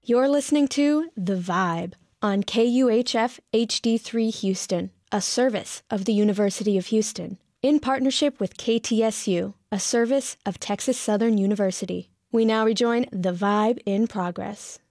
You're listening to The Vibe on KUHF HD3 Houston, a service of the University of Houston, in partnership with KTSU, a service of Texas Southern University. We now rejoin The Vibe in progress.